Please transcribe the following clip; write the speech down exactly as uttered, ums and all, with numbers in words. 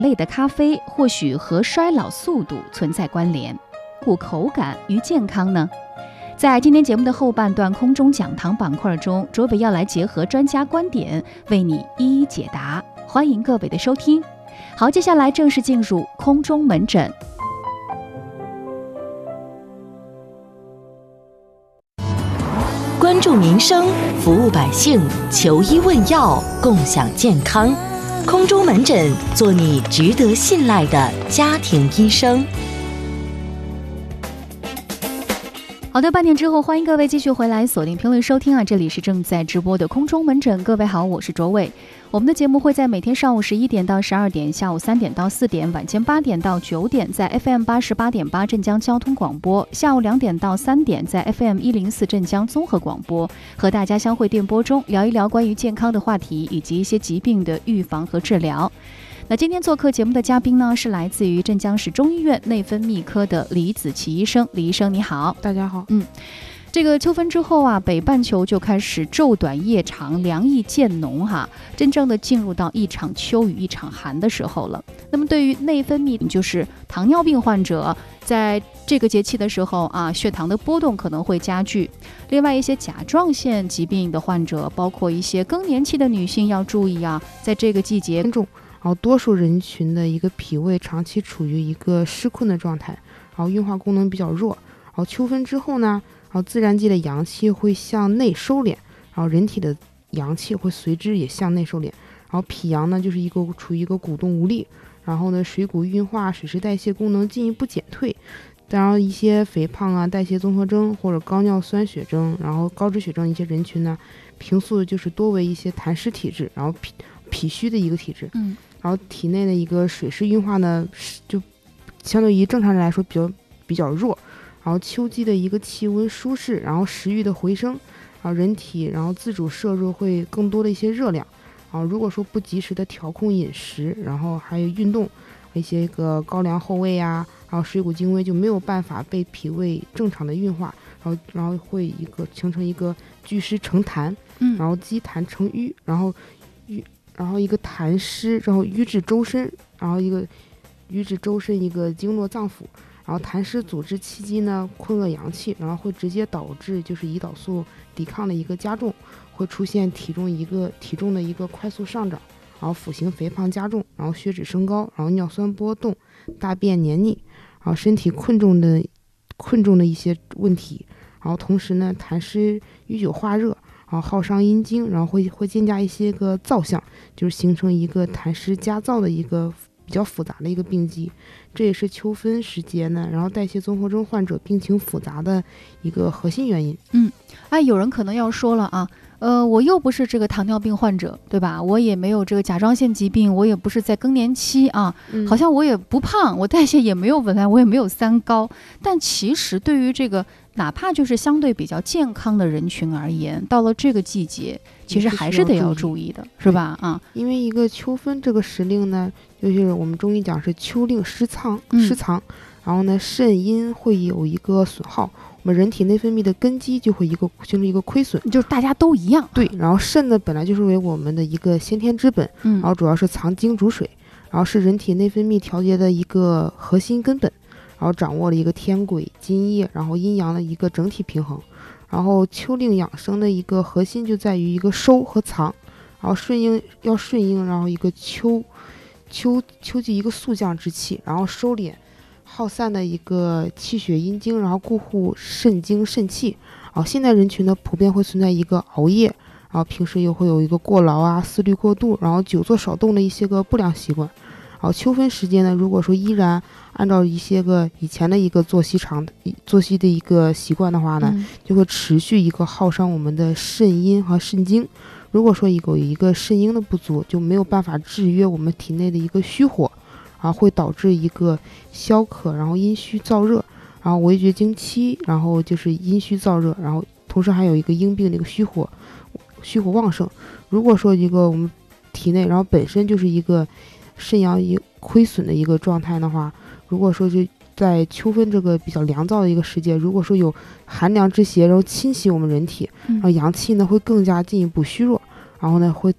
类的咖啡或许和衰老速度存在关联，故口感与健康呢？在今天节目的后半段空中讲堂板块中，卓伟要来结合专家观点为你一一解答，欢迎各位的收听。好，接下来正式进入空中门诊。 关注民生，服务百姓，求医问药，共享健康。空中门诊，做你值得信赖的家庭医生。 好的，半点之后，欢迎各位继续回来锁定评论收听啊！这里是正在直播的空中门诊，各位好，我是卓伟。我们的节目会在每天上午十一点到十二点，下午三点到四点，晚间八点到九点，在 F M 八十八点八镇江交通广播；下午两点到三点，在 F M 一零四镇江综合广播，和大家相会电波中，聊一聊关于健康的话题，以及一些疾病的预防和治疗。那今天做客节目的嘉宾呢，是来自于镇江市中医院内分泌科的李子琪医生。李医生你好。 大家好。 嗯，这个秋分之后啊，北半球就开始昼短夜长，凉意渐浓哈，真正的进入到一场秋雨一场寒的时候了。那么对于内分泌，就是糖尿病患者，在这个节气的时候啊，血糖的波动可能会加剧。另外一些甲状腺疾病的患者，包括一些更年期的女性要注意啊，在这个季节严重。然后多数人群的一个脾胃长期处于一个失困的状态，然后运化功能比较弱。然后秋分之后呢，然后自然界的阳气会向内收敛，然后人体的阳气会随之也向内收敛。然后脾阳呢就是一个处于一个鼓动无力，然后呢水谷运化、水湿代谢功能进一步减退。当然一些肥胖啊、代谢综合征或者高尿酸血症，然后高脂血症一些人群呢，平素就是多为一些痰湿体质，然后脾脾虚的一个体质。 嗯。 然后体内的一个水湿运化呢，就相对于正常人来说比较比较弱。然后秋季的一个气温舒适，然后食欲的回升，然后人体然后自主摄入会更多的一些热量。然后如果说不及时的调控饮食，然后还有运动，一些个高粱后味啊，然后水谷精微就没有办法被脾胃正常的运化，然后然后会一个形成一个聚湿成痰， 嗯， 然后积痰成瘀，然后瘀。然后一个痰湿，然后瘀至周身，然后一个瘀至周身一个经络脏腑，然后痰湿阻滞气机呢，困遏阳气，然后会直接导致就是胰岛素抵抗的一个加重，会出现体重一个体重的一个快速上涨，然后腹型肥胖加重，然后血脂升高，然后尿酸波动，大便黏腻，然后身体困重的困重的一些问题，然后同时呢痰湿淤久化热。然后耗伤阴经，然后会会增加一些个燥象，就是形成一个痰湿加燥的一个比较复杂的一个病机。这也是秋分时节呢，然后代谢综合征患者病情复杂的一个核心原因。 嗯，哎，有人可能要说了啊，呃，我又不是这个糖尿病患者，对吧？我也没有这个甲状腺疾病，我也不是在更年期啊， 嗯、 好像我也不胖，我代谢也没有紊乱，我也没有三高。但其实对于这个哪怕就是相对比较健康的人群而言，到了这个季节，其实还是得要注意的，是吧？啊， 因为一个秋分这个时令呢，就是我们中医讲是秋令湿藏，湿藏，嗯、然后呢，肾阴会有一个损耗，我们人体内分泌的根基就会一个形成一个亏损， 就是大家都一样。 对，然后肾呢本来就是为我们的一个先天之本， 嗯， 然后主要是藏精主水，然后是人体内分泌调节的一个核心根本。然后掌握了一个天癸津液，然后阴阳的一个整体平衡。然后秋令养生的一个核心就在于一个收和藏，然后顺应要顺应，然后一个秋秋秋季一个肃降之气，然后收敛耗散的一个气血阴经，然后固护肾精肾气。然后现代人群呢普遍会存在一个熬夜，然后平时又会有一个过劳啊、思虑过度，然后久坐少动的一些个不良习惯。然后秋分时间呢，如果说依然按照一些个以前的一个作息长作息的一个习惯的话呢， 嗯、 就会持续一个耗伤我们的肾阴和肾精。如果说一个有一个肾阴的不足，就没有办法制约我们体内的一个虚火，然后会导致一个消渴，然后阴虚燥热，然后围绝经期，然后就是阴虚燥热，然后同时还有一个阴病的一个虚火，虚火旺盛。如果说一个我们体内然后本身就是一个肾阳一亏损的一个状态的话，如果说就在秋分这个比较凉燥的一个时节，如果说有寒凉之邪然后侵袭我们人体，然后阳气呢会更加进一步虚弱，然后呢会